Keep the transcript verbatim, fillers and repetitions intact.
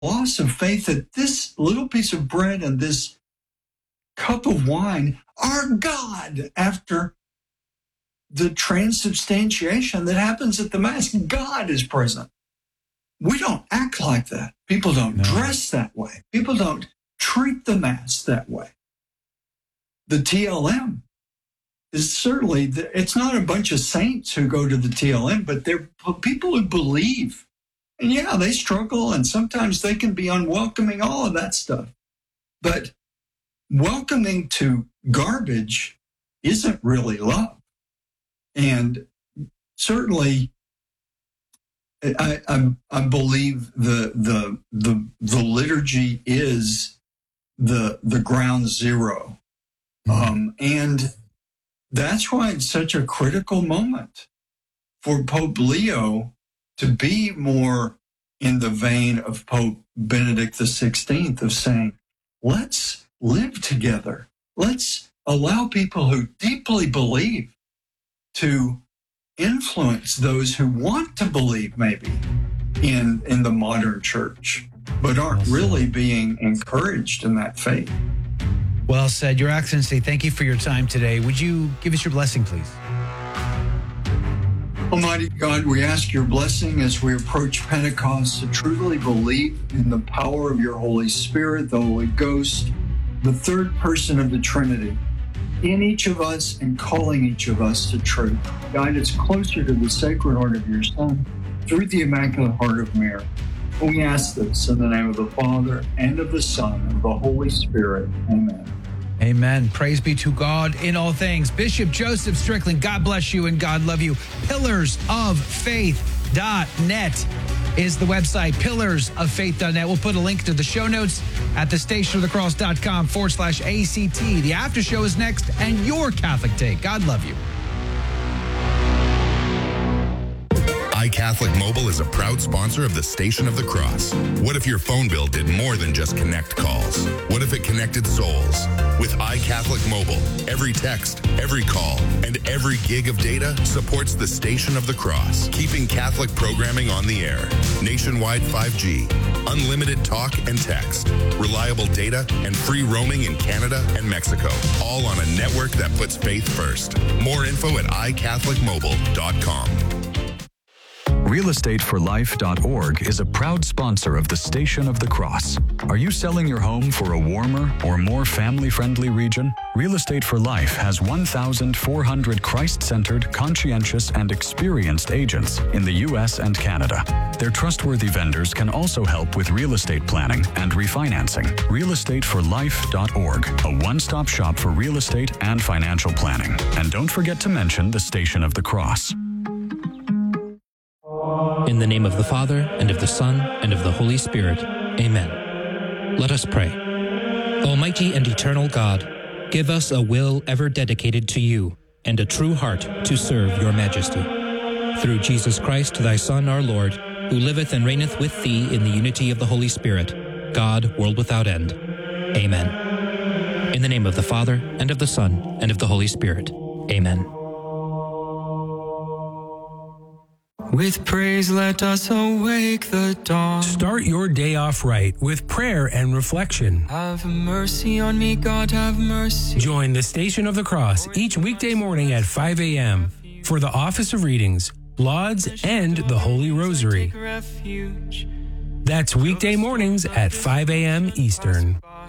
loss of faith that this little piece of bread and this cup of wine are God after the transubstantiation that happens at the Mass. God is present. We don't act like that. People don't no. dress that way. People don't treat the Mass that way. The T L M is certainly, the, it's not a bunch of saints who go to the T L M, but they're people who believe. And yeah, they struggle, and sometimes they can be unwelcoming, all of that stuff. But welcoming to garbage isn't really love. And certainly, I, I, I believe the, the the the liturgy is the the ground zero, um, and that's why it's such a critical moment for Pope Leo to be more in the vein of Pope Benedict the sixteenth of saying, let's live together. Let's allow people who deeply believe to influence those who want to believe maybe in, in the modern church, but aren't really being encouraged in that faith. Well said. Your Excellency, thank you for your time today. Would you give us your blessing, please? Almighty God, we ask your blessing as we approach Pentecost to truly believe in the power of your Holy Spirit, the Holy Ghost, the third person of the Trinity, in each of us and calling each of us to truth. Guide us closer to the Sacred Heart of your Son through the Immaculate Heart of Mary. We ask this in the name of the Father, and of the Son, and of the Holy Spirit. Amen. Amen. Praise be to God in all things. Bishop Joseph Strickland, God bless you and God love you. pillars of faith dot net is the website, pillars of faith dot net. We'll put a link to the show notes at the station of the cross dot com forward slash A C T. The after show is next, and your Catholic Take. God love you. iCatholic Mobile is a proud sponsor of the Station of the Cross. What if your phone bill did more than just connect calls? What if it connected souls? With iCatholic Mobile, every text, every call, and every gig of data supports the Station of the Cross, keeping Catholic programming on the air. Nationwide five G, unlimited talk and text, reliable data, and free roaming in Canada and Mexico, all on a network that puts faith first. More info at i catholic mobile dot com. real estate for life dot org is a proud sponsor of the Station of the Cross. Are you selling your home for a warmer or more family-friendly region? Real Estate for Life has one thousand four hundred Christ-centered, conscientious, and experienced agents in the U S and Canada. Their trustworthy vendors can also help with real estate planning and refinancing. real estate for life dot org, a one-stop shop for real estate and financial planning. And don't forget to mention the Station of the Cross. In the name of the Father, and of the Son, and of the Holy Spirit. Amen. Let us pray. Almighty and eternal God, give us a will ever dedicated to you, and a true heart to serve your majesty. Through Jesus Christ, thy Son, our Lord, who liveth and reigneth with thee in the unity of the Holy Spirit, God, world without end. Amen. In the name of the Father, and of the Son, and of the Holy Spirit. Amen. With praise, let us awake the dawn. Start your day off right with prayer and reflection. Have mercy on me, God, have mercy. Join the Station of the Cross each weekday morning at five a.m. for the Office of Readings, Lauds, and the Holy Rosary. That's weekday mornings at five a.m. Eastern.